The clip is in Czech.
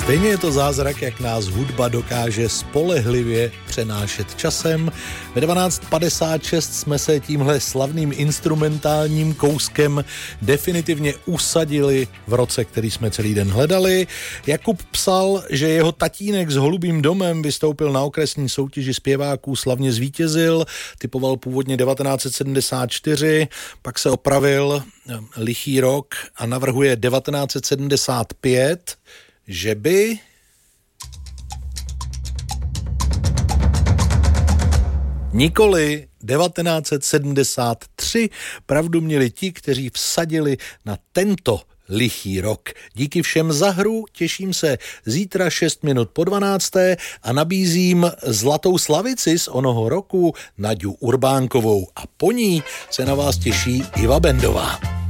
Stejně je to zázrak, jak nás hudba dokáže spolehlivě přenášet časem. Ve 12:56 jsme se tímhle slavným instrumentálním kouskem definitivně usadili v roce, který jsme celý den hledali. Jakub psal, že jeho tatínek s Holubým domem vystoupil na okresní soutěži zpěváků, slavně zvítězil, typoval původně 1974, pak se opravil, lichý rok, a navrhuje 1975, že by... Nikoli 1973. Pravdu měli ti, kteří vsadili na tento lichý rok. Díky všem za hru, těším se zítra 6 minut po 12. a nabízím zlatou slavici z onoho roku Naďu Urbánkovou a po ní se na vás těší Iva Bendová.